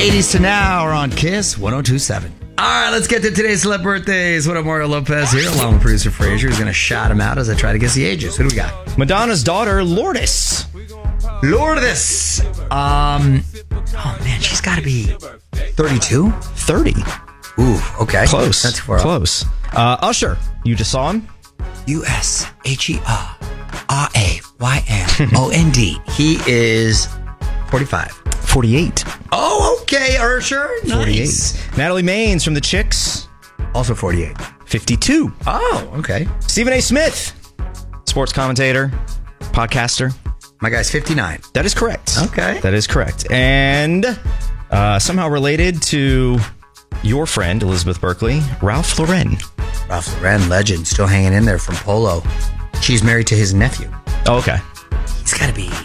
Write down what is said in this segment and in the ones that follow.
80s to now are on Kiss 102.7. All right, let's get to today's celeb birthdays. What up, Mario Lopez here, along with producer Frazier, who's going to shout him out as I try to guess the ages. Who do we got? Madonna's daughter, Lourdes. Lourdes. Oh, man, she's got to be 32? 30. Ooh, okay. Close. That's far Close. Usher, you just saw him? USHERRAYNOND. He is 45. 48. Oh, okay, Usher. Nice. 48. Natalie Maines from The Chicks. Also 48. 52. Oh, okay. Stephen A. Smith, sports commentator, podcaster. My guy's 59. That is correct. Okay. That is correct. And somehow related to your friend, Elizabeth Berkley, Ralph Lauren. Ralph Lauren, legend, still hanging in there from Polo. She's married to his nephew. Oh, okay. He's got to be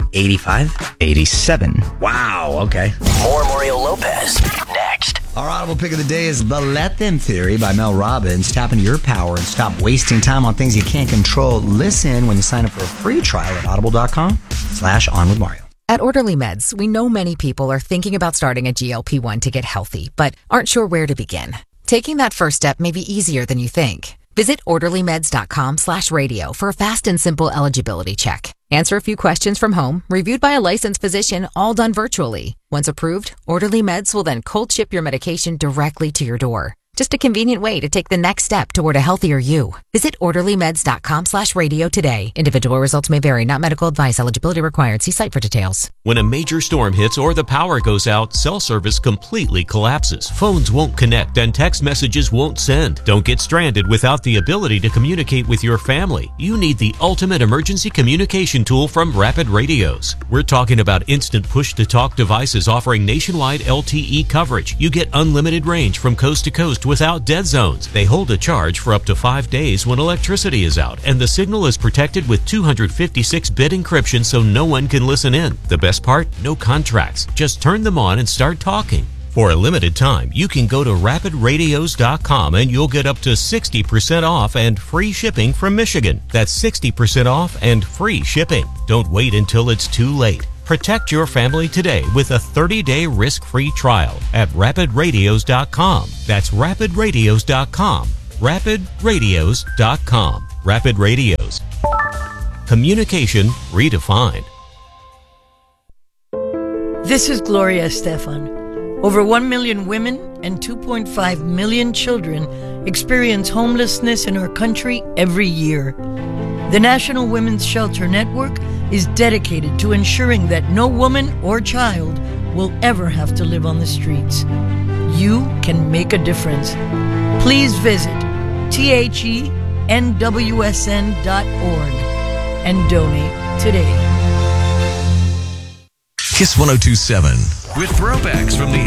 85? 87. Wow, okay. More Mario Lopez next. Our audible pick of the day is The Let Them Theory by Mel Robbins. Tap into your power and stop wasting time on things you can't control. Listen when you sign up for a free trial at audible.com/onwithmario. At Orderly Meds, we know many people are thinking about starting a GLP-1 to get healthy, but aren't sure where to begin. Taking that first step may be easier than you think. Visit orderlymeds.com/radio for a fast and simple eligibility check. Answer a few questions from home, reviewed by a licensed physician, all done virtually. Once approved, Orderly Meds will then cold ship your medication directly to your door. Just a convenient way to take the next step toward a healthier you. Visit orderlymeds.com/radio today. Individual results may vary, not medical advice. Eligibility required. See site for details. When a major storm hits or the power goes out, cell service completely collapses. Phones won't connect and text messages won't send. Don't get stranded without the ability to communicate with your family. You need the ultimate emergency communication tool from Rapid Radios. We're talking about instant push-to-talk devices offering nationwide LTE coverage. You get unlimited range from coast to coast without dead zones. They hold a charge for up to 5 days when electricity is out, and the signal is protected with 256-bit encryption so no one can listen in. The best part? No contracts. Just turn them on and start talking. For a limited time, you can go to rapidradios.com and you'll get up to 60% off and free shipping from Michigan. That's 60% off and free shipping. Don't wait until it's too late. Protect your family today with a 30-day risk-free trial at rapidradios.com. That's rapidradios.com. rapidradios.com. Rapid Radios. Communication redefined. This is Gloria Estefan. Over 1 million women and 2.5 million children experience homelessness in our country every year. The National Women's Shelter Network is dedicated to ensuring that no woman or child will ever have to live on the streets. You can make a difference. Please visit thenwsn.org and donate today. Kiss 102.7 with throwbacks from the